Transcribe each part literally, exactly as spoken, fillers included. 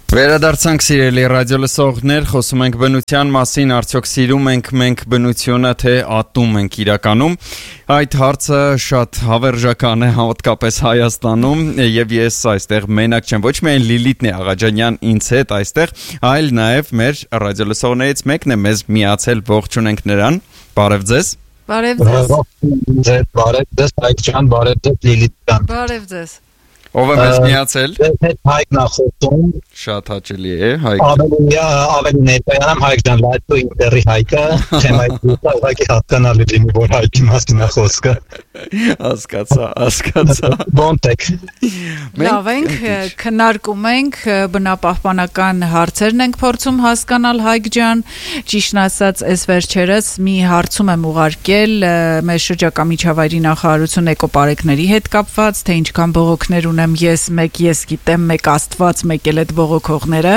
Վերադարձանք սիրելի ռադիոլսողներ, խոսում ենք բնության մասին, արդյոք սիրում ենք մենք բնությունը, թե ատում ենք իրականում։ Այդ հարցը շատ հավերժական է հատկապես Հայաստանում, եւ ես այստեղ մենակ չեմ, ոչ միայն Լիլիթն է Աղաջանյան ինձ հետ այստեղ, այլ նաեւ մեր ռադիոլսողներից մեկն է մեզ միացել, ողջունենք նրան։ Բարև ձեզ։ Բարև ձեզ։ Բարև ձեզ, Հայկ ջան, բարև ձեզ Լիլիթ ջան։ Բարև ձեզ։ Ով է մեզ միացել։ Հայկն է խոսում։ Շատ հաճելի է, Հայկ։ Ավելի ավելի ներկայանամ Հայկ ջան, լայթո ինտերի Հայկը, թեմայի դուք ուղղակի հասկանալի լինի, որ Հայկի մասին է խոսքը։ Հասկացա, հասկացա։ Բոնտեք։ Լավ ենք, քննարկում ենք, բնապահպանական հարցերն ենք փորձում հասկանալ Հայկ ջան, ճիշտն ասած, այս վերջերս մի հարցում եմ ուղարկել մեր շրջակա միջավայրի նախարարություն էկոպարեկների հետ կապված, թե ինչքան բողոքներ ունեմ ես, մեկ ես գիտեմ, մեկ Աստված, մեկ էլ այդ բողոքողները,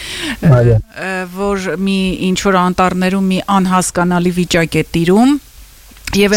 որ մի ինչ որ անտառներում մի անհասկանալի վիճակ է տիրում Եվ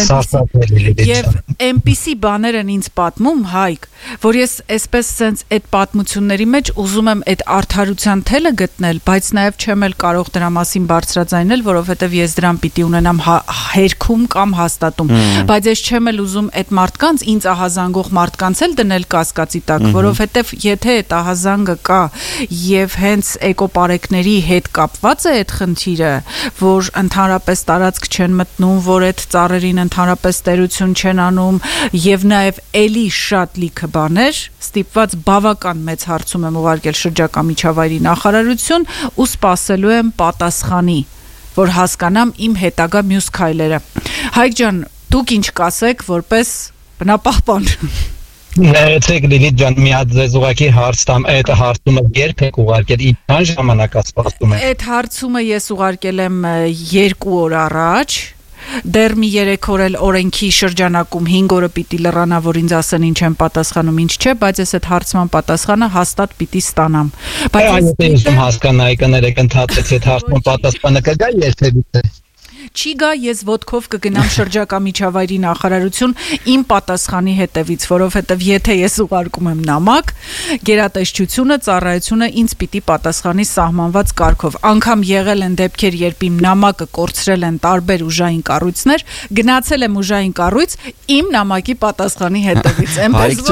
այնպիսի բաներ են ինձ պատմում, Հայկ, որ ես այսպես սենց այդ պատմությունների մեջ ուզում եմ այդ արդարության թելը գտնել, բայց նաև չեմ էլ կարող դրա մասին բարձրաձայնել, որովհետև ես դրան պիտի ունենամ հերքում կամ հաստատում, բայց ես չեմ էլ ուզում այդ մարդկանց, ինձ ահազանգող մարդկանց էլ դնել կասկածի տակ, որովհետև եթե այդ ահազանգը կա եւ հենց էկոպարեկների հետ կապված է այդ խնդիրը, որ ընդհանրապես տարածք չեն մտնում, որ այդ ծառերի ընդհանրապես տերություն չեն անում եւ նաեւ էլի շատ լիքը բաներ ստիպված բավական մեծ հարցում եմ ուղարկել շրջակա միջավայրի նախարարություն ու սպասելու եմ պատասխանի որ հասկանամ իմ հետագա մյուս քայլերը Հայկ ջան դուք ինչ կասեք որպես բնապահպան Ներեցեք Լիլիթ ջան մի հատ ձեզ ուղղակի հարց տամ այդ հարցումը երբ եք ուղարկել ինչքան ժամանակ է սպասում եք Այդ հարցումը ես ուղարկել եմ երկու օր առաջ Դեռ մի երեք օր էլ օրենքի շրջանակում հինգ օրը պիտի լրանա, որ ինձ ասեն ինչ եմ պատասխանում, ինչ չէ, բայց ես այդ հարցման պատասխանը հաստատ պիտի ստանամ։ Բայց ես հասկանայի կներեք ընդհանրապես այդ հարցման պատասխանը կգա երբևիցե։ Չի գա ես ոտքով կգնամ շրջակա միջավայրի նախարարություն իմ պատասխանի հետևից, որովհետև եթե ես ուղարկում եմ նամակ, գերատեսչությունը, ծառայությունը ինձ պիտի պատասխանի սահմանված կարգով։ Անգամ եղել են դեպքեր, երբ իմ նամակը կորցրել են տարբեր ուժային կառույցներ, գնացել եմ ուժային կառույց իմ նամակի պատասխանի հետևից։ Այնպես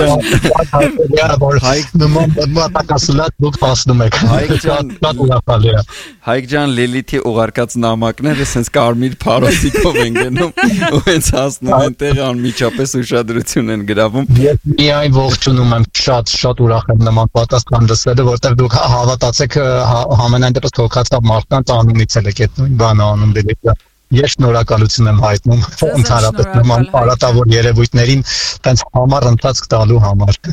որ Հայկ նման պատասխանات դուք հասնում եք։ Հայկ ջան, շատ ուրախալի է։ Հայկ ջան Լիլիթի ուղարկած նամակները sense կարմիր փարոսիկով են գնում ու հենց հասնում են տեղը անմիջապես ուշադրություն են գրավում Ես միայն ողջունում եմ շատ շատ ուրախ եմ նման պատասխան լսելը որտեղ դուք հավատացեք համենայն դեպս թողածավ մարդկանց անունից էլ եք այդ նույն բանը անում դեպի Ես շնորհակալություն եմ հայտնում ընդհանրապես նման պարատավոր երևույթներին տենց համար ընթացք տալու համար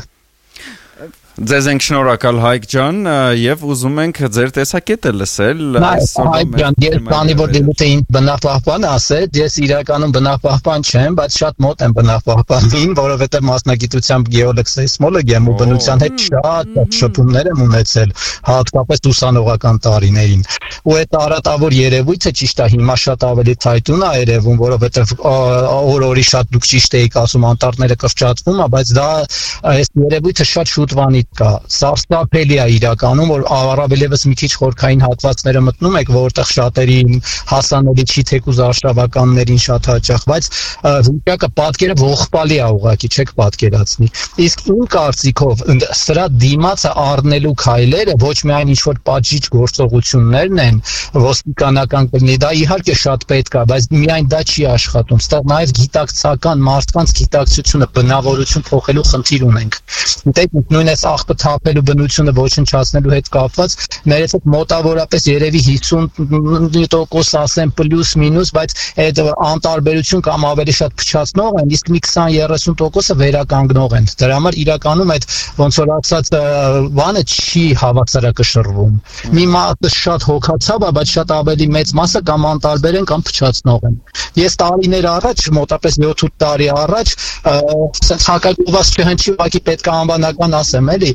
Ձեզ ենք շնորհակալ Հայկ ջան եւ ուզում ենք ձեր տեսակետը լսել Հայկ ջան, ես բանի որ դեպի ինձ բնապահպան ասեց, ես իրականում բնապահպան չեմ, բայց շատ մոտ եմ բնապահպանին, որովհետեւ մասնագիտությամբ գեոլոգ-սեյսմոլոգ եմ ու բնության հետ շատ շփումներ եմ ունեցել, հատկապես ուսանողական տարիներին։ Ու այդ արատավոր երևույթը ճիշտ է հիմա շատ ավելի ցայտուն է երևում, որովհետեւ օր-օրի շատ դուք ճիշտ եք ասում անտառները կրճատվում, բայց դա այս երևույթը շատ շուտ վանի կա սարսափելի է իրականում որ առավելևս մի քիչ խորքային հատվածները մտնում եք որտեղ շատերի հասանելի չի թեկուզ արշավականներին շատ հաճախ բայց վիճակը պատկերը ողբալի է ուղղակի չեք պատկերացնի իսկ իմ կարծիքով սրա դիմացը առնելու քայլերը ոչ միայն ինչ որ պատժիչ գործողություններն են ոստիկանական կլինի դա իհարկե շատ պետք է բայց միայն դա չի աշխատում ստեղ նաև գիտակցական մարդկանց գիտակցությունը բնավորություն փոխելու խնդիր ունենք դեք նույնպես աղբթափելու բնությունը ոչնչացնելու հետ կապված ներեցեք մոտավորապես երևի հիսուն տոկոս ասեմ պլյուս մինուս բայց այդ անտարբերություն կամ ավելի շատ փչացնող են իսկ մի քսան երեսուն տոկոսը վերականգնող են դրա համար իրականում այդ ոնց որ ասած բանը չի հավասարակշռվում մի մասը շատ հոգացավ բայց շատ ավելի մեծ մասը կամ անտարբեր են կամ փչացնող են ես տարիներ առաջ մոտավորապես յոթ տարի առաջ սենց հակակողված չհնչի ուղղակի պետք է անվանական ասեմ էլի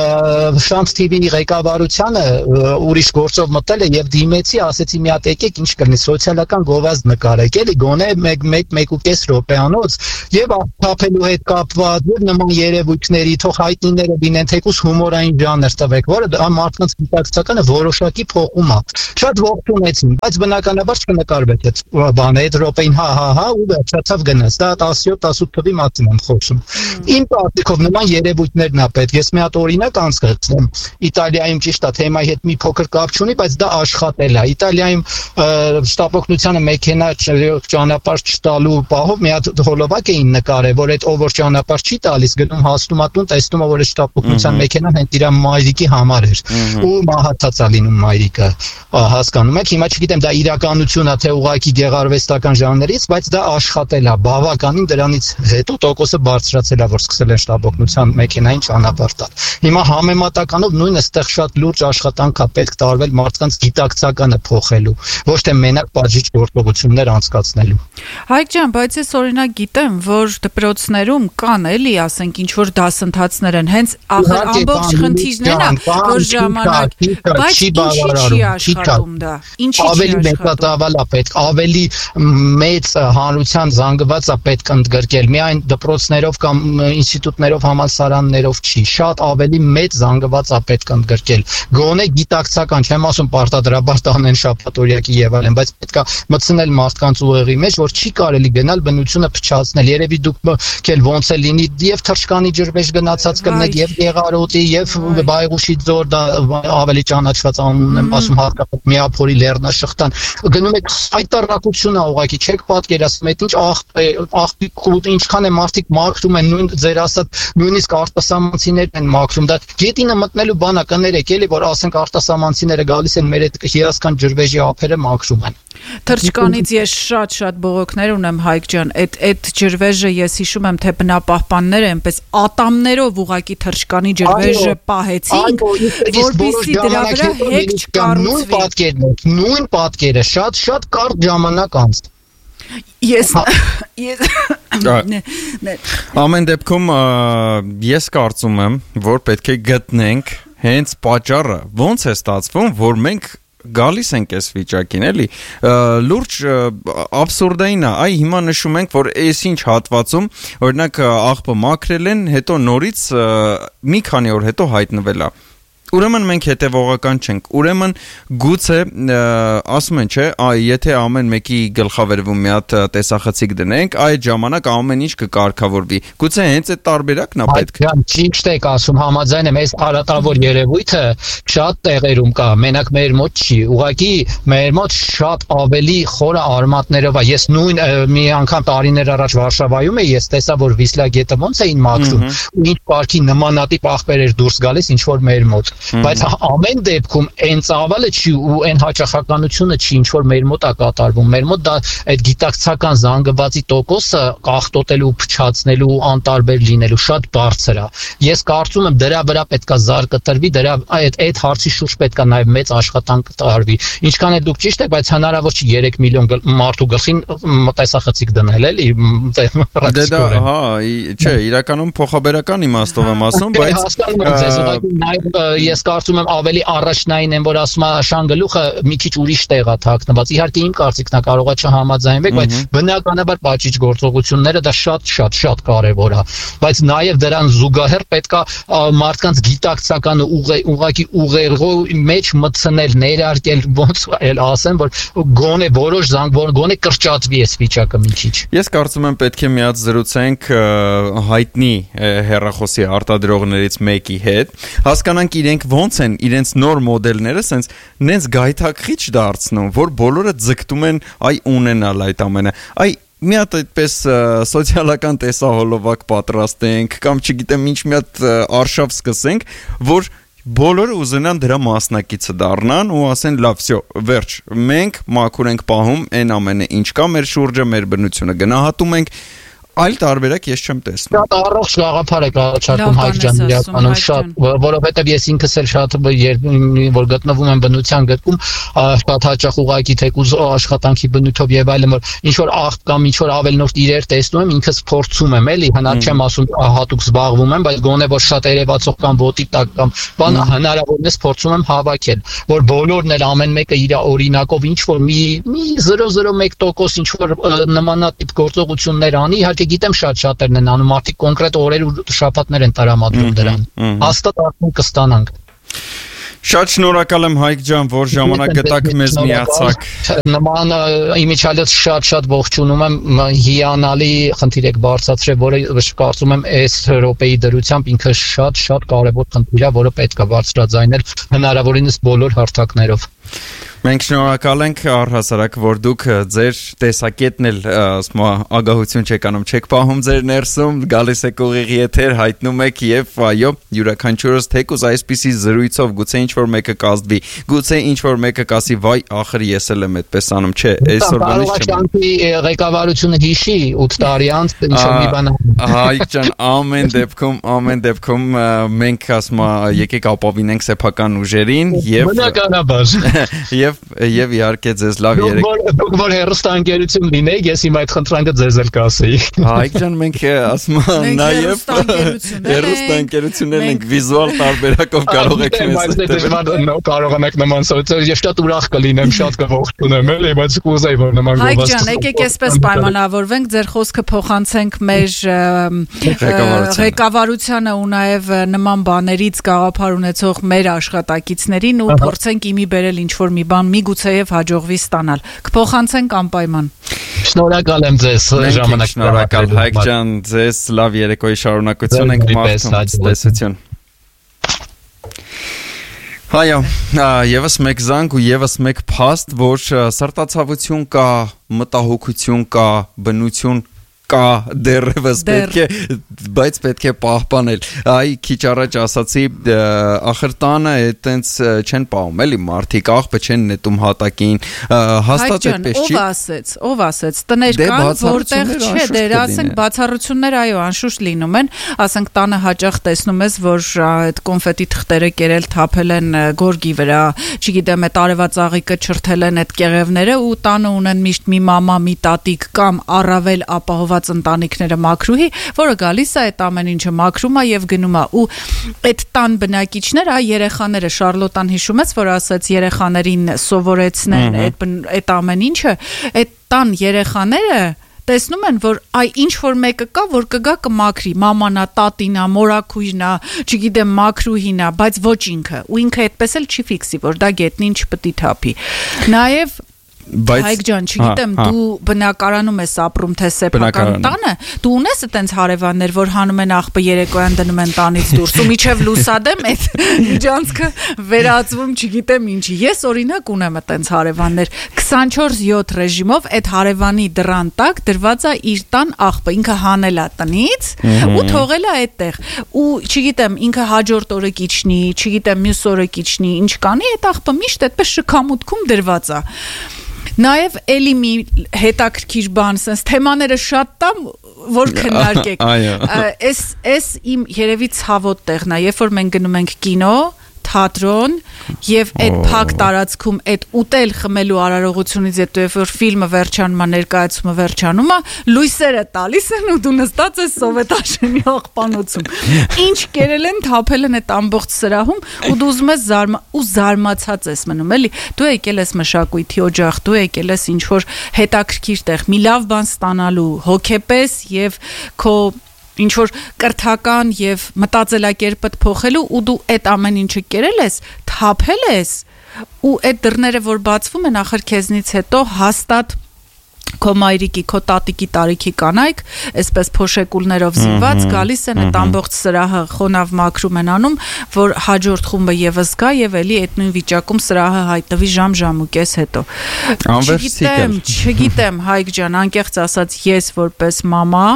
Շամս թի վի ղեկավարությանը ուրիշ գործով մտել է եւ դիմեցի, ասեցի մի հատ եկեք ինչ կլինի սոցիալական գովազդ նկարեք, էլի գոնե մեկ ու կես րոպեանոց եւ թափելու հետ կապված եւ նման երևույթների թող հայտնիները դինեն թեկուս հումորային ժանր տվեք, որը դա մարդկանց գիտակցականը որոշակի փոխում է։ Շատ ողջունեցին, բայց բնականաբար չկնկարվեց այդ բանը, այդ րոպեին հա հա հա ու վերջացավ գնաց։ Դա տասնյոթ տասնութ թվի մասին եմ խոսում։ Իմ կարծիքով նման երևույթներն է պետք։ Ես մի հատ օրինակ անցկացնեմ։ Իտալիայում ճիշտ է, թեմայի հետ մի փոքր կապ չունի, բայց դա աշխատել է։ Իտալիայում շտապօգնությանը մեքենա ճանապարհ չտալու պահով մի հատ հոլովակ էին նկարել, որ այդ ով որ ճանապարհ չի տալիս, գնում հասնում ա տուն, տեսնում ա որ այդ շտապօգնության մեքենան հենց իր մայրիկի համար էր։ Ու մահացած է լինում մայրիկը, հասկանում եք։ Հիմա չգիտեմ դա իրականություն է թե ուղղակի գեղարվեստական ժանրից, բայց դա աշխատել է բավականին, դրանից հետո տոկոսը բարձրացել է, որ սկսել են շտապօգնության մեքենային ճանապարհ տալ։ Հիմա համեմատականով նույնը ստեղ շատ լուրջ աշխատանք է պետք տարվել մարդկանց գիտակցականը փոխելու, ոչ թե մենակ բաժիչ գործողություններ անցկացնելու։ Հայկ ջան, բայց ես օրինակ գիտեմ, որ դպրոցներում կան էլի, ասենք ինչ որ դասընթացներ են, հենց ախր ամբողջ խնդիրներն է, որ ժամանակ, բայց ինչի՞ չի աշխատում դա։ Ինչի՞ չի ավելի մեծատավալ է պետք, ավելի մեծ հանրության զանգված է պետք ընդգրկել, միայն դպրոցներով կամ ինստիտուտներով, համալսարաններով չի, շատ ավելի մեծ զանգված է պետք ընդգրկել։ Գոնե գիտակցական, չեմ ասում պարտադրաբար տանեն շաբաթօրյակի եւ այլն, բայց պետք է մտցնել մարդկանց ուղեղի մեջ, որ չի կարելի գնալ բնությունը փչացնել։ Երևի դուք կել ոնց է լինի եւ թրջկանի ջրվեժ գնացած կլինեք եւ Եղարոտի եւ Բայղուշի ձոր, դա ավելի ճանաչված անուն եմ ասում, հատկապես Միափորի Լեռնաշղթան։ Գնում եք հայտարարություն ա ուղղակի, չեք պատկերացնում այդ ինչ աղբյուր, ինչքան է մարդիկ մաքրում են, նույն ձեր ասած նույնիսկ արտասահմանցիներն են մաքրում։ Դա գետինը մտնելու բանա կներեք էլի, որ ասենք արտասահմանցիները գալիս են մեր այդ հիասքանչ ջրվեժի ափերը մաքրում են։ Թրջկանից ես շատ-շատ բողոքներ ունեմ, Հայկ ջան, այդ այդ ջրվեժը ես հիշում եմ, թե բնապահպանները այնպես ատամներով ուղակի թրջկանի ջրվեժը պահեցին, որպեսզի դրա վրա հեկ չկառուցվի։ Նույն պատկերն, նույն պատկերը շատ-շատ կարճ ժամանակ անց։ Ես ես Ամեն դեպքում ես կարծում եմ, որ պետք է գտնենք հենց պատճառը, ոնց է ստացվում, որ մենք գալիս ենք այս վիճակին, էլի լուրջ աբսուրդային է, այ հիմա նշում ենք, որ այս ինչ հատվածում, օրինակ աղբը մաքրել են, հետո նորից մի քանի օր հետո հայտնվել է։ Ուրեմն մենք հետևողական չենք, ուրեմն գուցե ասում են, չէ, այ եթե ամեն մեկի գլխավերևում մի հատ տեսախցիկ դնենք, այդ ժամանակ ամեն ինչ կկարգավորվի։ Գուցե հենց այդ տարբերակն է պետք։ Ճիշտ եք ասում, համաձայն եմ, այս արատավոր երևույթը շատ տեղերում կա, մենակ մեր մոտ չի, ուղղակի մեր մոտ շատ ավելի խորը արմատներով է։ Ես նույն մի անգամ տարիներ առաջ Վարշավայում էի, ես տեսա, որ Վիսլա գետը ոնց էին մաքրում, ու ինչ парքի նմանատիպ աղբեր էր դուրս գալիս, ինչ որ մեր մոտ։ Բայց ամեն դեպքում այն ծավալը չի ու այն հաճախականությունը չի, ինչ որ մեր մոտ է կատարվում։ Մեր մոտ դա այդ գիտակցական զանգվածի տոկոսը աղտոտելու, փչացնելու, անտարբեր լինելու շատ բարձր է։ Ես կարծում եմ դրա վրա պետքա զարկը տրվի, դրա այդ այդ հարցի շուրջ պետքա նաև մեծ աշխատանք տարվի։ Ինչքան է դուք ճիշտ եք, բայց հնարավոր չի երեք միլիոն մարդու գլխին տեսախցիկ դնել, էլի։ Դե դա, հա, չէ, իրականում փոխաբերական իմաստով եմ ասում, բայց ես կարծում եմ ավելի առաջնային եմ, որ ասում եմ Շան գլուխը մի քիչ ուրիշ տեղ է թաքնված։ Իհարկե իմ կարծիքն է, կարող է չհամաձայնվեք, բայց բնականաբար բաճիչ գործողությունները դա շատ-շատ շատ կարևոր է։ Բայց նաև դրան զուգահեռ պետքա մարդկանց գիտակցականը ուղղակի ուղեղի մեջ մտցնել, ներարկել, ոնց էլ ասեմ, որ գոնե որոշ զանգ, որ գոնե կրճատվի այս վիճակը մի քիչ։ Ես կարծում եմ պետք է մի հատ զրուցենք հայտնի հեռախոսի արտադրողներից մեկի հետ, հասկանանք իրենք ոնց են իրենց նոր մոդելները սենց նենց գայթակղիչ դարձնում, որ բոլորը ձգտում են այ ունենալ այդ ամենը։ Այ մի հատ այդպես սոցիալական տեսահոլովակ պատրաստենք կամ չգիտեմ ինչ մի հատ արշավ սկսենք, որ բոլորը ուզենան դրա մասնակիցը դառնան ու ասեն լավ, վсё, վերջ, մենք մաքուր ենք պահում այն ամենը ինչ կա մեր շուրջը, մեր բնությունը գնահատում ենք, այլ տարբերակ ես չեմ տեսնում։ Շատ առողջ գաղափար է առաջարկում Հայկ ջան, իրականում շատ, որովհետև ես ինքս էլ շատ որ գտնվում եմ բնության գտքում, շատ հաճախ ուղղակի թեկուզ աշխատանքի բնույթով եւ այլն, որ ինչ որ աղբ կամ ինչ որ ավելնորդ իրեր տեսնում եմ, ինքս փորձում եմ, էլի, հնար չեմ ասում հատուկ զբաղվում եմ, բայց գոնե որ շատ երևացող կամ ոտի տակ կամ բան հնարավորինս փորձում եմ հավաքել, որ բոլորն էլ ամեն մեկը իր օրինակով ինչ որ մի զրո զրո մեկ տոկոս ինչ որ նմանատիպ գործողություններ անի, իհարկե գիտեմ շատ շատերն են անում, մարդիկ կոնկրետ օրեր ու շաբաթներ են տրամադրում դրան։ Հաստատ արդյունք կստանանք։ Շատ շնորհակալ եմ Հայկ ջան, որ ժամանակ գտաք մեզ միացաք։ Նման իմիջիալից շատ-շատ ողջունում եմ, հիանալի խնդիր եք բարձրացրել, որը կարծում եմ այս րոպեի դրությամբ ինքը շատ-շատ կարևոր խնդիր է, որը պետք է բարձրաձայնել հնարավորինս բոլոր հարթակներով։ Մենք շնորհակալ ենք առհասարակ, որ դուք ձեր տեսակետն էլ ասма ագահություն չեք անում, չեք պահում ձեր ներսում, գալիս եք ուղիղ եթեր, հայտնում եք եւ այո, յուրաքանչյուրս թեկուզ այսպիսի զրույցով գուցե ինչ որ մեկը կազդվի, գուցե ինչ որ մեկը կասի վայ, ախր ես էլ եմ այդպես անում, չէ, այսօրվանից չեմ։ Ղեկավարությունը հիշի ութ տարի անց ինչ որ մի բան։ Հայկ ջան, ամեն դեպքում, ամեն դեպքում մենք ասма եկեք ապավինենք սեփական ուժերին եւ բնականաբար Եվ եւ իհարկե ձեզ լավ երեք։ Դուք որ հերոստանգերություն լինեիք, ես իմ այդ խնդրանքը ձեզ էլ կասեի։ Հայկ ջան, մենք ասում եմ նաեւ հերոստանգերություններ ենք վիզուալ տարբերակով կարող եք մեզ դժվար կարողանաք նման սոցիալ ես շատ ուրախ կլինեմ, շատ կողջունեմ, էլի, բայց կուզեի որ նման գովաստ։ Հայկ ջան, եկեք այսպես պայմանավորվենք, ձեր խոսքը փոխանցենք մեր ղեկավարությանը ու նաեւ նման բաներից գաղափար ունեցող մեր աշխատակիցներին ու փորձենք իմի բերել ինչ որ մի բան միգուցեև հաջողվի ստանալ։ Կփոխանցենք անպայման։ Շնորհակալ եմ ձեզ ժամանակ։ Շնորհակալ Հայկ ջան, ձեզ լավ երեկոյի շարունակություն ենք մաղթում, տեսություն։ Հայո, եւս մեկ զանգ ու եւս մեկ փաստ, որ սրտացավություն կա, մտահոգություն կա, բնություն կա դեռևս պետք է, բայց պետք է պահպանել։ Այ քիչ առաջ ասացի, ախր տանը այտենց չեն պահում, էլի մարդիկ աղբը չեն նետում հատակին, հաստատ այդպես չի։ Ով ասեց, ով ասեց, տներ կան, որտեղ չէ, դեր ասենք բացառություններ, այո, անշուշտ լինում են, ասենք տանը հաճախ տեսնում ես, որ այդ կոնֆետի թղթերը կերել թափել են գորգի վրա, չգիտեմ, այդ արևած աղիկը չրթել են այդ կեղևները ու տանը ունեն միշտ մի մամա, մի տատիկ կամ առավել ապահով ընտանիքները մաքրուհի, որը գալիս է այդ ամեն ինչը մաքրում է եւ գնում է ու այդ տան բնակիչները, երեխաները Շարլոտան հիշում ես, որ ասաց երեխաներին սովորեցնեն այդ այդ ամեն ինչը, այդ տան երեխաները տեսնում են, որ այ ինչ որ մեկը կա, որ կգա կմաքրի, մամանա, տատինա, մորաքույրնա, չգիտեմ, մաքրուհինա, բայց ոչ ինքը, ու ինքը այդպես էլ չի ֆիքսի, որ դա գետնին չպետք է թափի։ Նաեւ Հայկ ջան, չգիտեմ, դու բնակարանում ես ապրում թե սեփական տանը, դու ունես այտենց հարևաններ, որ հանում են աղբը երեկոյան դնում են տանից դուրս ու միջև լուսադեմ այդ միջանցքը վերածվում, չգիտեմ ինչի։ Ես օրինակ ունեմ այտենց հարևաններ, քսանչորս յոթ ռեժիմով այդ հարևանի դռան տակ դրված է իր տան աղբը, ինքը հանել է տնից ու թողել է այդտեղ։ Ու չգիտեմ, ինքը հաջորդ օրը կիչնի, չգիտեմ, մյուս օրը կիչնի, ինչ կանի, այդ աղբը միշտ այդպես շքամուտքում դրված է։ Նաև էլի մի հետաքրքիր բան, sense թեմաները շատ տամ, որ քննարկեք։ Այս այս իմ երևի ցավոտ տեղն է, երբ որ մենք գնում ենք կինո, թատրոն եւ այդ փակ տարածքում այդ ուտել խմելու արարողությունից հետո երբ որ ֆիլմը վերջանում է, ներկայացումը վերջանում է, լույսերը տալիս են ու դու նստած ես սովետաշենի աղբանոցում։ Ինչ կերել են, թափել են այդ ամբողջ սրահում ու դու ուզում ես զարմա ու զարմացած ես մնում, էլի։ Դու եկել ես մշակույթի օջախ, դու եկել ես ինչ որ հետաքրքիր տեղ, մի լավ բան ստանալու, հոգեպես եւ քո ինչ որ կրթական եւ մտածելակերպդ փոխելու ու դու այդ ամեն ինչը կերել ես, թափել ես ու այդ դռները որ բացվում են ախր քեզնից հետո հաստատ քո մայրիկի, քո տատիկի տարիքի կանայք, այսպես փոշեկուլներով զինված գալիս են այդ ամբողջ սրահը խոնավ մաքրում են անում, որ հաջորդ խումբը եւս գա եւ էլի այդ նույն վիճակում սրահը հայտնվի ժամ-ժամ ու կես հետո։ Չգիտեմ, չգիտեմ, Հայկ ջան, անկեղծ ասած, ես որպես մամա,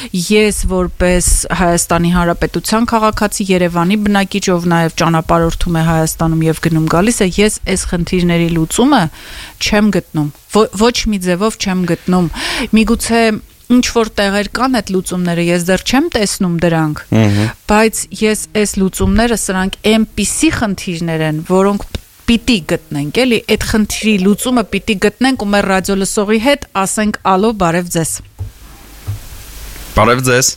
ես որպես Հայաստանի Հանրապետության քաղաքացի, Երևանի բնակիչ, ով նաեւ ճանապարհորդում է Հայաստանում եւ գնում գալիս է, ես այս խնդիրների լուծումը չեմ գտնում։ Ոչ մի ձևով չեմ գտնում։ Միգուցե ինչ որ տեղեր կան այդ լուծումները, ես դեռ չեմ տեսնում դրանք, բայց ես այս լուծումները սրանք այնպիսի խնդիրներ են, որոնք պիտի գտնենք, էլի, այդ խնդրի լուծումը պիտի գտնենք ու մեր ռադիոլսողի հետ ասենք ալո, բարև ձեզ։ Բարև ձեզ։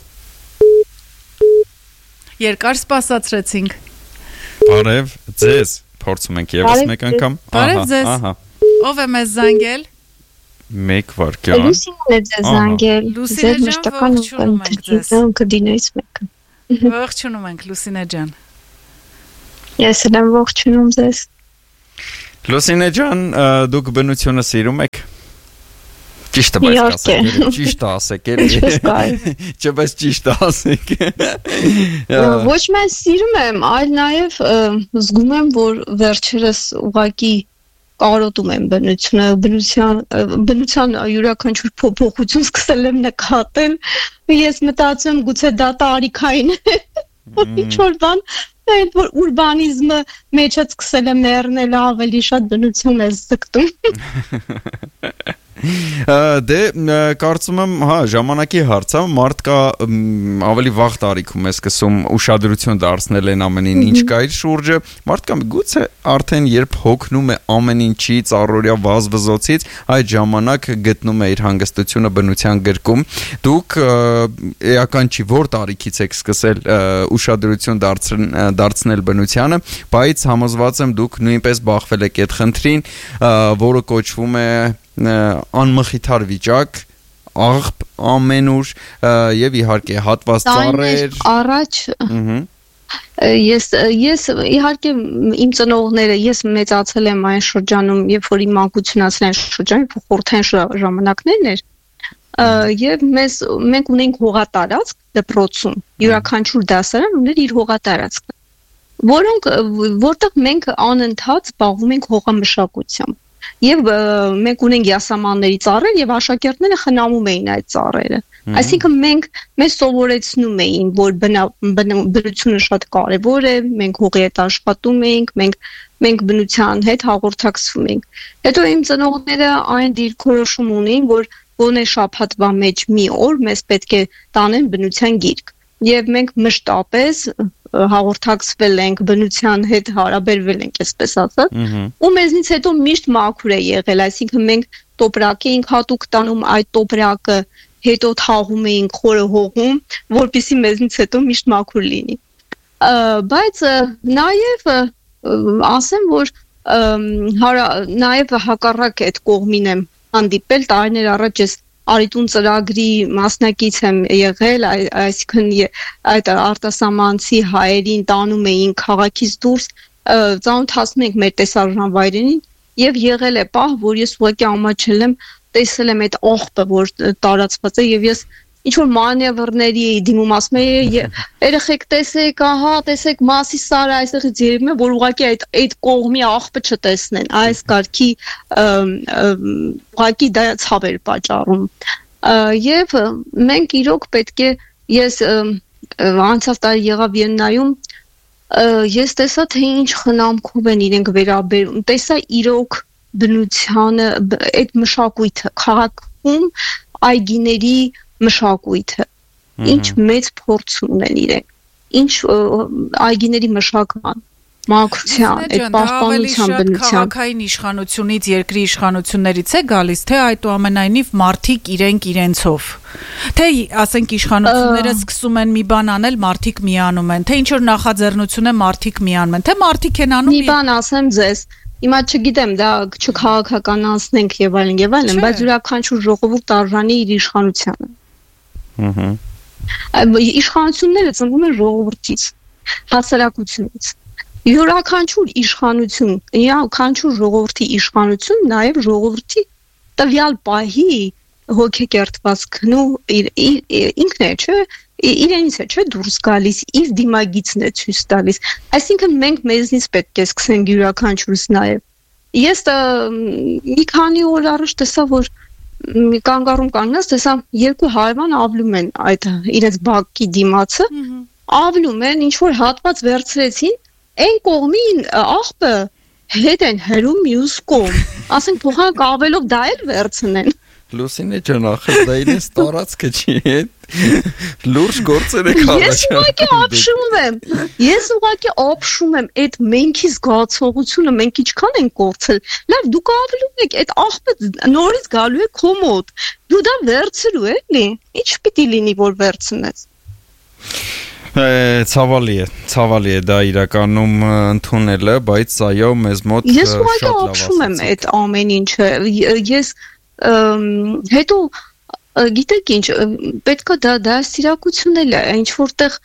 Երկար սպասացրեցինք։ Բարև ձեզ։ Փորձում ենք եւս մեկ անգամ։ Բարև ձեզ։ Ահա։ Ով է մեզ զանգել։ Մեկ վարքյան։ Լուսինեն է ձեզ զանգել։ Ձեր մշտական ընթերցումը կդինայից մեկը։ Ողջունում ենք Լուսինե ջան։ Ես եմ ողջունում ձեզ։ Լուսինե ջան, դուք բնությունը սիրում եք։ Ճիշտ է բայց ասեք, ճիշտ ասեք, չէ՞ բայց ճիշտ ասեք։ Ոչ միայն սիրում եմ, այլ նաև զգում եմ, որ վերջերս ուղղակի կարոտում եմ բնությունը, բնության բնության յուրաքանչյուր փոփոխություն սկսել եմ նկատել։ Ես մտածում եմ, գուցե դա տարիքային է։ Ինչ որ բան, այդ որ ուրբանիզմը մեջը սկսել եմ ներնել ավելի շատ բնություն է զգտում։ Դե կարծում եմ, հա, ժամանակի հարց է, մարդ կա ավելի վաղ տարիքում է սկսում ուշադրություն դարձնել այն ամենին, ինչ կա իր շուրջը, մարդ կա գուցե արդեն երբ հոգնում է ամեն ինչից, առօրյա վազվզոցից, այդ ժամանակ գտնում է իր հանգստությունը բնության գրկում։ Դուք էական չի որ տարիքից եք սկսել ուշադրություն դարձնել բնությանը, բայց համոզված եմ դուք նույնպես բախվել եք այդ խնդրին, որը կոչվում է անմխիթար վիճակ, աղբ ամենուր եւ իհարկե հատված ծառեր առաջ ես ես իհարկե իմ ծնողները ես մեծացել եմ այն շրջանում երբ որ իմ մանկությունացնեն շրջանի խորթեն ժամանակներն էր եւ մեզ մենք ունենք հողատարածք դպրոցում յուրաքանչյուր դասարան ուներ իր հողատարածքը որոնք որտեղ մենք անընդհատ զբաղվում ենք հողամշակությամբ Եվ մենք ունենք յասամանների ծառեր եւ աշակերտները խնամում էին այդ ծառերը։ Այսինքն մենք մեզ սովորեցնում էին, որ բնությունը շատ կարեւոր է, մենք հողի հետ աշխատում ենք, մենք մենք բնության հետ հաղորդակցվում ենք։ Հետո իմ ծնողները այն դիրքորոշում ունեին, որ գոնե շաբաթվա մեջ մի օր մեզ պետք է տանեն բնության գիրք։ Եվ մենք մշտապես հաղորդակցվել ենք բնության հետ հարաբերվել ենք, այսպես ասած, ու մեզնից հետո միշտ մաքուր է եղել, այսինքն մենք տոպրակ էինք հատուկ տանում, այդ տոպրակը հետո թաղում էինք խորը հողում, որպեսզի մեզնից հետո միշտ մաքուր լինի։ Բայց նաև ասեմ, որ նաև հակառակ այդ կողմին եմ հանդիպել, տարիներ առաջ ես Արիտուն ծրագրի մասնակից եմ եղել, այսինքն այդ արտասահմանցի հայերին տանում էին քաղաքից դուրս, ծանոթացնում ենք մեր տեսարժանվայրերին եւ եղել է պահ, որ ես ուղղակի ամաչել եմ, տեսել եմ այդ աղբը, որ տարածված է եւ ես ինչ որ մանևրների էի դիմում ասում էի երեխեք տեսեք, ահա, տեսեք մասի սարը այստեղից երևում է, որ ուղղակի այդ այդ կողմի աղբը չտեսնեն, այս կարգի ուղղակի դա ցավ էր պատճառում։ Եվ մենք իրոք պետք է ես անցած տարի եղա Վիեննայում, ես տեսա թե ինչ խնամքով են իրենք վերաբերում, տեսա իրոք բնությանը, այդ մշակույթը, քաղաքում այգիների մշակույթը, ինչ մեծ փորձ ունեն իրենք, ինչ այգիների մշակման, մաքրության, այդ պաշտպանության բնության։ Քաղաքային իշխանությունից, երկրի իշխանություններից է գալիս, թե այդուամենայնիվ մարդիկ իրենք իրենցով։ Թե ասենք իշխանությունները սկսում են մի բան անել, մարդիկ միանում են, թե ինչ որ նախաձեռնություն է մարդիկ միանում են, թե մարդիկ են անում։ Մի բան ասեմ ձեզ, Հիմա չգիտեմ, դա չքաղաքականացնենք եւ այլն եւ այլն, բայց յուրաքանչյուր ժողովուրդ արժանի իր իշխանությանը։ Ահա։ Իշխանությունները ծնվում են ժողովրդից, հասարակությունից։ Յուրաքանչյուր իշխանություն, յուրաքանչյուր ժողովրդի իշխանություն նաեւ ժողովրդի տվյալ պահի հոգեկերտվածքն ու ինքն է, չէ՞, իրենից է, չէ՞, դուրս գալիս, իր դիմագիծն է ցույց տալիս։ Այսինքն մենք մեզնից պետք է սկսենք յուրաքանչյուրս նաեւ։ Ես մի քանի օր առաջ տեսա, որ կանգառում կանգնած տեսա երկու հարևան ավլում են այդ իրենց բակի դիմացը, ավլում են, ինչ որ հատված վերցրեցին, այն կողմին աղբը հետ են հերում մյուս կողմ։ Ասենք փոխանակ ավելով դա էլ վերցնեն։ Լուսինե ջան, ախր դա ինձ տարածքը չի է։ Լուրջ գործեր եք առաջ։ Ես ուղղակի ապշում եմ։ Ես ուղղակի ապշում եմ այդ մենքի զգացողությունը մենք ինչքան ենք կորցել։ Լավ, դուք ավելում եք այդ աղբը նորից գալու է քո մոտ։ Դու դա վերցրու էլի։ Ինչ պիտի լինի, որ վերցնես։ Ցավալի է, ցավալի է դա իրականում ընդունելը, բայց այո, մեզ մոտ շատ լավ ասացիք։ Ես ուղղակի ապշում եմ այդ ամեն ինչը։ Ես հետո գիտեք ինչ, պետքա դա դաստիարակություն էլ է, ինչ որտեղ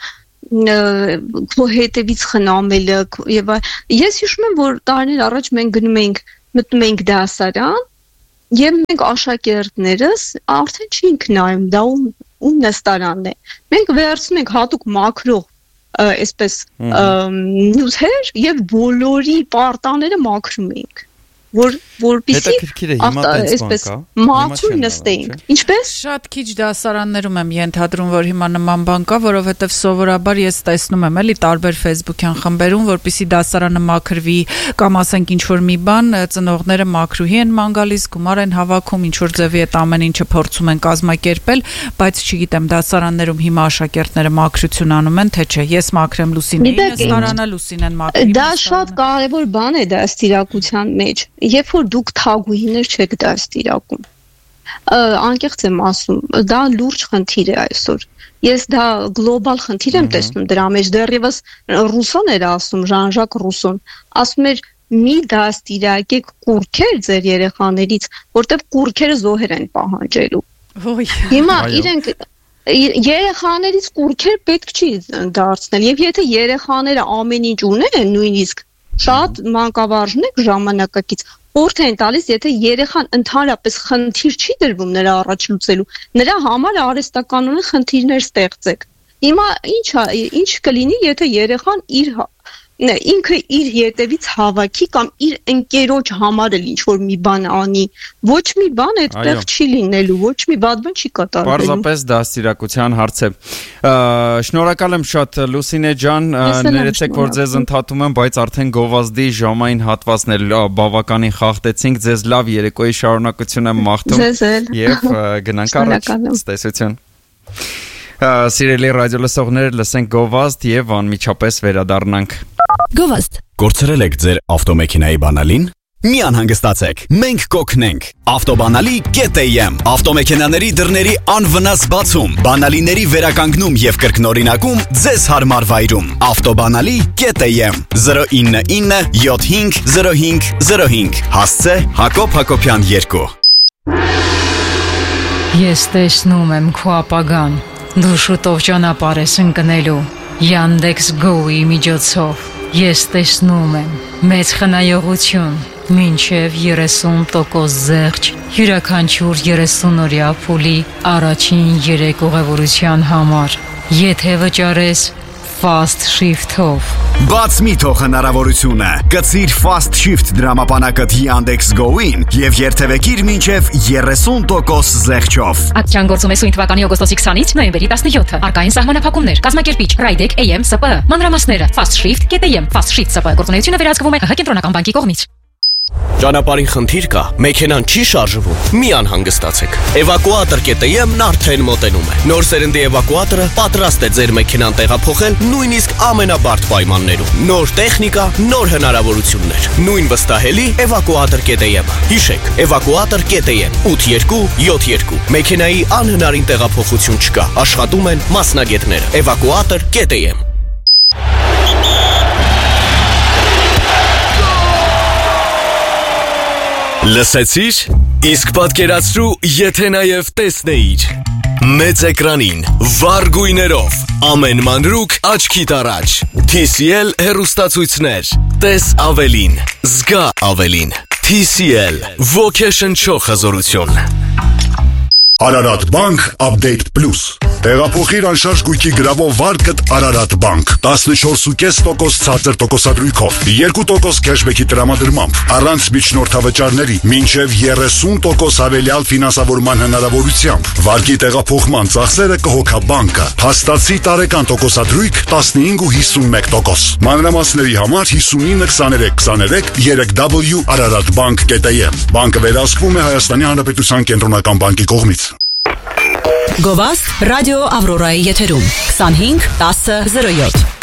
քո հետևից խնամելը եւ ես հիշում եմ, որ տարիներ առաջ մենք գնում էինք, մտնում էինք դասարան եւ մենք աշակերտներս արդեն չենք նայում, դա ու նստարանն է։ Մենք վերցնում ենք հատուկ մաքրող այսպես նյութեր եւ բոլորի պարտաները մաքրում ենք։ Որ որպեսի այսպես մաքուր նստեինք։ Ինչպես շատ քիչ դասարաններում եմ ենթադրում, որ հիմա նման բան կա, որովհետև սովորաբար ես տեսնում եմ էլի տարբեր Facebook-յան խմբերում, որպեսի դասարանը մաքրվի կամ ասենք ինչ որ մի բան, ծնողները մաքրուհի են ման գալիս, գումար են հավաքում, ինչ որ ձևի այդ ամեն ինչը փորձում են կազմակերպել, բայց չգիտեմ դասարաններում հիմա աշակերտները մաքրություն անում են, թե չէ։ Ես մաքրեմ Լուսինեի նստարանը, Լուսինեն մաքրի։ Դա շատ կարևոր բան է դաստիարակության մեջ։ Երբ որ դուք թագուհիներ չեք դաստիարակում, անկեղծ եմ ասում, դա լուրջ խնդիր է այսօր։ Ես դա գլոբալ խնդիր եմ տեսնում դրա մեջ, դեռևս Ռուսոն էր ասում, Ժան-Ժակ Ռուսոն, ասում էր մի դաստիարակեք կուռքեր ձեր երեխաներից, որտեղ կուռքերը զոհեր են պահանջելու։ Հիմա իրենք երեխաներից կուռքեր պետք չի դարձնել, եւ եթե երեխաները ամեն ինչ ունեն, նույնիսկ շատ մանկավարժնեք ժամանակակից Որդ են տալիս, եթե երեխան ընդհանրապես խնդիր չի դրվում նրա առաջ լուծելու, նրա համար արհեստականորեն խնդիրներ ստեղծեք։ Հիմա ինչ ինչ կլինի, եթե երեխան իր ինքը իր ետևից հավաքի կամ իր ընկերոջ համար էլ ինչ որ մի բան անի, ոչ մի բան այդտեղ չի լինելու, ոչ մի բան չի կատարվելու։ Պարզապես դաստիարակության հարց է։ Շնորհակալ եմ շատ Լուսինե ջան, ներեցեք որ ձեզ ընդհատում եմ, բայց արդեն գովազդի ժամային հատվածն էլ բավականին խախտեցինք, ձեզ լավ երեկոյի շարունակություն եմ մաղթում եւ գնանք առաջ, ցտեսություն։ Սիրելի ռադիոլսողներ, լսենք գովազդ եւ անմիջապես վերադառնանք։ Գովազդ։ Գործերել եք ձեր ավտոմեքենայի բանալին։ Մի անհանգստացեք, մենք կօգնենք։ Ավտոբանալի կետ էյ էմ ավտոմեքենաների դռների անվնաս բացում, բանալիների վերականգնում եւ կրկնօրինակում ձեզ հարմար վայրում։ Ավտոբանալի կետ էյ էմ zero nine nine seven five zero five zero five հասցե Հակոբ Հակոբյան երկու։ Ես տեսնում եմ քո ապագան։ Դու շուտով ճանապարհ ես ընկնելու Yandex Go-ի միջոցով։ Ես տեսնում եմ մեծ խնայողություն, մինչև երեսուն տոկոս զեղչ, յուրաքանչյուր երեսունօրյա փուլի առաջին երեք ուղևորության համար, եթե վճարես Fast Shift-ով։ Բաց մի թող հնարավորությունը, գցիր Fast Shift դրամապանակդ Yandex Go-ին եւ երթևեկիր մինչեւ երեսուն տոկոս զեղչով։ Ակցիան գործում է սույն թվականի օգոստոսի քսանից նոյեմբերի տասնյոթը։ Արկային սահմանափակումներ, կազմակերպիչ Raideck A M S P, մանրամասները Fast Shift կետ էյ էմ Fast Shift S P գործունեությունը վերահսկվում է ՀՀ կենտրոնական բանկի կողմից։ Ճանապարհին խնդիր կա, մեքենան չի շարժվում, մի անհանգստացեք։ Էվակուատոր կետ էյ էմ-ն արդեն մոտենում է։ Նոր սերնդի էվակուատորը պատրաստ է ձեր մեքենան տեղափոխել նույնիսկ ամենաբարդ պայմաններում։ Նոր տեխնիկա, նոր հնարավորություններ։ Նույն վստահելի էվակուատոր կետ էյ էմ-ը։ Հիշեք, էվակուատոր կետ էյ էմ eight two seven two։ Մեքենայի անհնարին տեղափոխություն չկա, աշխատում են մասնագետները։ Էվակուատոր կետ էյ էմ։ Լսեցիր, իսկ պատկերացրու, եթե նաև տեսնեիր։ Մեծ էկրանին, վառ գույներով, ամեն մանրուք աչքիդ առաջ։ T C L հեռուստացույցներ, տես ավելին, զգա ավելին։ T C L ոգեշնչող հզորություն։ Ararat Bank Update Plus։ Տեղափոխիր անշարժ գույքի գրավող վարկդ Ararat Bank տասնչորս կόμμα պինգ տոկոս ցածր տոկոսադրույքով, երկու տոկոս քեշբեքի տրամադրմամբ, առանց միջնորդավճարների, մինչև երեսուն տոկոս հավելյալ ֆինանսավորման հնարավորությամբ։ Վարկի տեղափոխման ծախսերը կհոգա բանկը։ Փաստացի տարեկան տոկոսադրույք տասնհինգ ու հիսունմեկ տոկոս։ Մանրամասների համար հիսունինը քսաներեք քսաներեք երեք w ararat bank dot am։ Բանկը վերահսկվում է Հայաստանի Հանրապետության կենտրոնական բանկի կողմից։ Գովաստ ռադիո Ավրորայի եթերում քսանհինգ տասը զրո յոթ